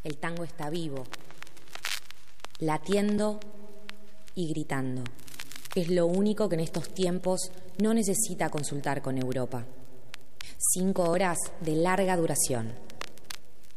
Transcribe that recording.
El tango está vivo, latiendo y gritando. Es lo único que en estos tiempos no necesita consultar con Europa. 5 horas de larga duración.